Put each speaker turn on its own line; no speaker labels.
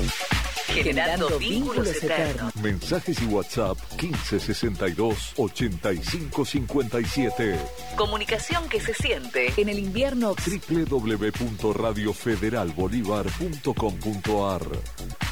Generando vínculos eternos.
Mensajes y WhatsApp 1562 8557.
Comunicación que se siente en el invierno.
www.radiofederalbolivar.com.ar